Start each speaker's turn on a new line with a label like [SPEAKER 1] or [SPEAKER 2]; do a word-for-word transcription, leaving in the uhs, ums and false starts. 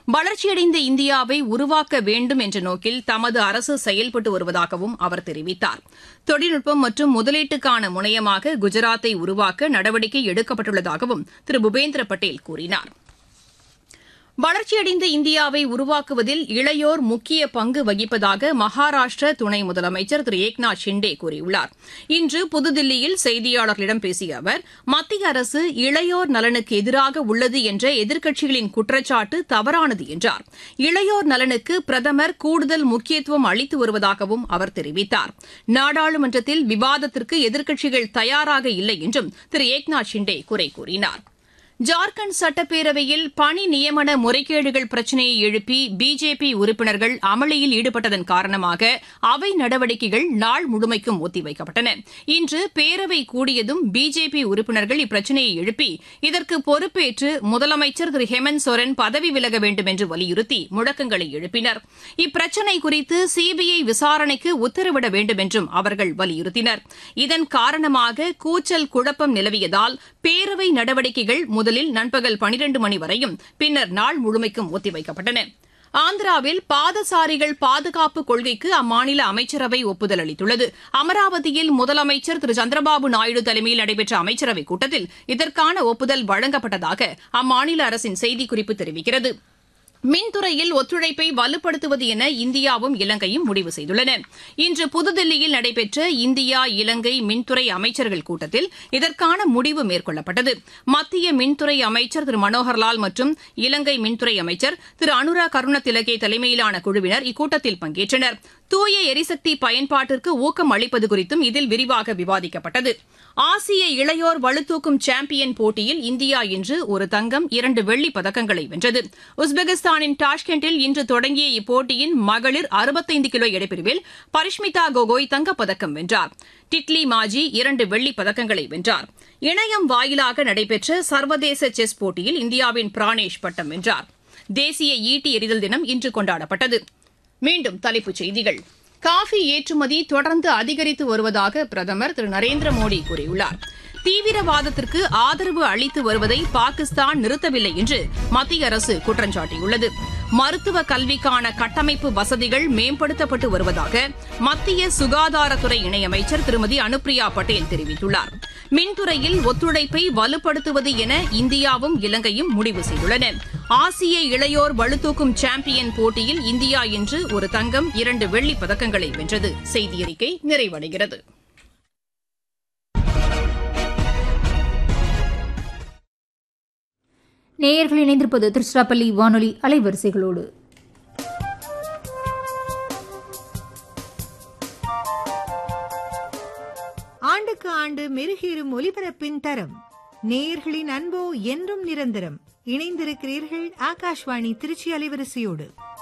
[SPEAKER 1] வளர்ச்சியடைந்த இந்தியாவை உருவாக்க வேண்டும் என்ற நோக்கில் தமது அரசு செயல்பட்டு வருவதாகவும் அவர் தெரிவித்தார். தொழில்நுட்பம் மற்றும் முதலீட்டுக்கான முனையமாக குஜராத்தை உருவாக்க நடவடிக்கை எடுக்கப்பட்டுள்ளதாகவும் திரு பூபேந்திர பட்டேல் கூறினார். வளர்ச்சியடைந்த இந்தியாவை உருவாக்குவதில் இளையோர் முக்கிய பங்கு வகிப்பதாக மகாராஷ்டிர துணை முதலமைச்சர் திரு ஏக்நாத் ஷிண்டே கூறியுள்ளார். இன்று புதுதில்லியில் செய்தியாளர்களிடம் பேசிய அவர், மத்திய அரசு இளையோர் நலனுக்கு எதிராக உள்ளது என்ற எதிர்க்கட்சிகளின் குற்றச்சாட்டு தவறானது என்றார். இளையோர் நலனுக்கு பிரதமர் கூடுதல் முக்கியத்துவம் அளித்து வருவதாகவும் அவர் தெரிவித்தார். நாடாளுமன்றத்தில் விவாதத்திற்கு எதிர்க்கட்சிகள் தயாராக இல்லை என்றும் திரு ஏக்நாத் ஷிண்டே குறை கூறினார். ஜார்க்கண்ட் சட்டப்பேரவையில் பணி நியமன முறைகேடுகள் பிரச்சினையை எழுப்பி பிஜேபி உறுப்பினர்கள் அமளியில் ஈடுபட்டதன் காரணமாக அவை நடவடிக்கைகள் நாள் முழுமைக்கும் ஒத்திவைக்கப்பட்டன. இன்று பேரவை கூடியதும் பிஜேபி உறுப்பினர்கள் இப்பிரச்சினையை எழுப்பி இதற்கு பொறுப்பேற்று முதலமைச்சர் திரு ஹேமந்த் சோரன் பதவி விலக வேண்டும் என்று வலியுறுத்தி முழக்கங்களை எழுப்பினர். இப்பிரச்சினை குறித்து சிபிஐ விசாரணைக்கு உத்தரவிட வேண்டும் என்றும் அவர்கள் வலியுறுத்தினர். இதன் காரணமாக கூச்சல் குழப்பம் நிலவியதால் பேரவை நடவடிக்கைகள் முதலில் நண்பகல் பனிரண்டு மணி வரையும் பின்னர் நாள் முழுமைக்கும் ஒத்திவைக்கப்பட்டன. ஆந்திராவில் பாதசாரிகள் பாதுகாப்பு கொள்கைக்கு அம்மாநில அமைச்சரவை ஒப்புதல் அளித்துள்ளது. அமராவதியில் முதலமைச்சர் திரு சந்திரபாபு நாயுடு தலைமையில் நடைபெற்ற அமைச்சரவைக் கூட்டத்தில் இதற்கான ஒப்புதல் வழங்கப்பட்டதாக அம்மாநில அரசின் செய்திக்குறிப்பு தெரிவிக்கிறது. மின்துறையில் ஒத்துழைப்பை வலுப்படுத்துவது என இந்தியாவும் இலங்கையும் முடிவு செய்துள்ளன. இன்று புதுதில்லியில் நடைபெற்ற இந்தியா இலங்கை மின்துறை அமைச்சர்கள் கூட்டத்தில் இதற்கான முடிவு மேற்கொள்ளப்பட்டது. மத்திய மின்துறை அமைச்சர் திரு மனோகர்லால் மற்றும் இலங்கை மின்துறை அமைச்சர் திரு அனுரா கருணதிலகே தலைமையிலான குழுவினர் இக்கூட்டத்தில் பங்கேற்றனர். தூய எரிசக்தி பயன்பாட்டிற்கு ஊக்கம் அளிப்பது குறித்தும் இதில் விரிவாக விவாதிக்கப்பட்டது. ஆசிய இளையோர் பளுதூக்கும் சாம்பியன் போட்டியில் இந்தியா இன்று ஒரு தங்கம் இரண்டு வெள்ளிப் பதக்கங்களை வென்றது. உஸ்பெகிஸ்தானின் டாஷ்கெண்டில் இன்று தொடங்கிய இப்போட்டியின் மகளிர் அறுபத்தைந்து கிலோ எடைப்பிரிவில் பரிஷ்மிதா கோகோய் தங்கப்பதக்கம் வென்றார். டிட்லி மாஜி இரண்டு வெள்ளிப் பதக்கங்களை வென்றார். இணையம் வாயிலாக நடைபெற்ற சர்வதேச செஸ் போட்டியில் இந்தியாவின் பிரானேஷ் பட்டம் வென்றார். தேசிய ஈட்டி எறிதல் தினம் இன்று கொண்டாடப்பட்டது. மீண்டும் தலைப்புச் செய்திகள். காஃபி ஏற்றுமதி தொடர்ந்து அதிகரித்து வருவதாக பிரதமர் திரு நரேந்திர மோடி கூறியுள்ளார். தீவிரவாதத்திற்கு ஆதரவு அளித்து வருவதை பாகிஸ்தான் நிறுத்தவில்லை என்று மத்திய அரசு குற்றம் சாட்டியுள்ளது. மருத்துவ கல்விக்கான கட்டமைப்பு வசதிகள் மேம்படுத்தப்பட்டு வருவதாக மத்திய சுகாதாரத்துறை இணையமைச்சர் திருமதி அனுப்பிரியா பட்டேல் தெரிவித்துள்ளார். மின்துறையில் ஒத்துழைப்பை வலுப்படுத்துவது என இந்தியாவும் இலங்கையும் முடிவு செய்துள்ளன. ஆசிய இளையோர் பளுதூக்கும் சாம்பியன் போட்டியில் இந்தியா இன்று ஒரு தங்கம் இரண்டு வெள்ளிப் பதக்கங்களை வென்றது. செய்தியறிக்கை நிறைவடைகிறது.
[SPEAKER 2] நேயர்கள் இணைந்திருப்பது திருச்சிராப்பள்ளி வானொலி அலைவரிசைகளோடு.
[SPEAKER 3] ஆண்டுக்கு ஆண்டு மெருகேறும் ஒலிபரப்பின் தரம். நேயர்களின் அன்போ என்றும் நிரந்தரம். இணைந்திருக்கிறீர்கள் ஆகாஷ்வாணி திருச்சி அலைவரிசையோடு.